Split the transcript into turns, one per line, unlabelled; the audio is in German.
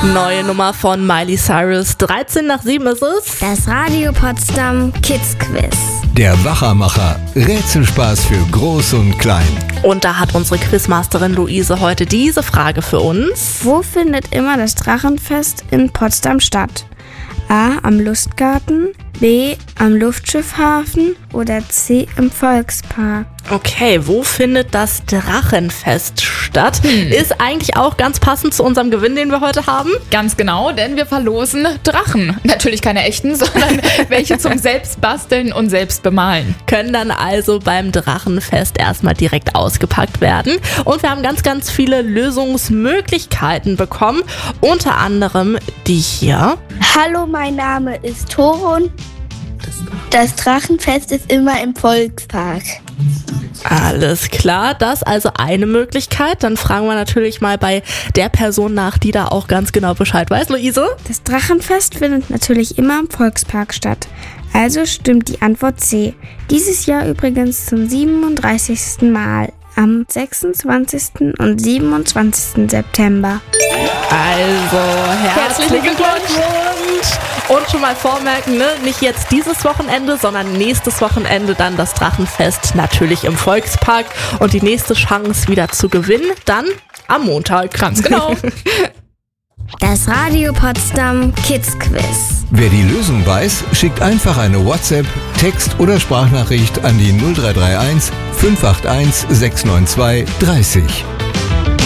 Neue Nummer von Miley Cyrus. 13 nach 7 ist es.
Das Radio Potsdam Kids Quiz.
Der Wachermacher. Rätselspaß für Groß und Klein.
Und da hat unsere Quizmasterin Luise heute diese Frage für uns.
Wo findet immer das Drachenfest in Potsdam statt? A. Am Lustgarten, B. am Luftschiffhafen oder C. im Volkspark?
Okay, wo findet das Drachenfest statt? Ist eigentlich auch ganz passend zu unserem Gewinn, den wir heute haben.
Ganz genau, denn wir verlosen Drachen. Natürlich keine echten, sondern welche zum Selbstbasteln und Selbstbemalen.
Können dann also beim Drachenfest erstmal direkt ausgepackt werden. Und wir haben ganz, ganz viele Lösungsmöglichkeiten bekommen. Unter anderem die hier.
Hallo, mein Name ist Toron. Das Drachenfest ist immer im Volkspark.
Alles klar, das also eine Möglichkeit. Dann fragen wir natürlich mal bei der Person nach, die da auch ganz genau Bescheid weiß. Luise?
Das Drachenfest findet natürlich immer im Volkspark statt. Also stimmt die Antwort C. Dieses Jahr übrigens zum 37. Mal. Am 26. und 27. September.
Also, herzlichen Glückwunsch! Und schon mal vormerken, ne? Nicht jetzt dieses Wochenende, sondern nächstes Wochenende dann das Drachenfest natürlich im Volkspark. Und die nächste Chance wieder zu gewinnen, dann am Montag.
Ganz genau.
Das Radio Potsdam Kids Quiz.
Wer die Lösung weiß, schickt einfach eine WhatsApp, Text- oder Sprachnachricht an die 0331 581 692 30.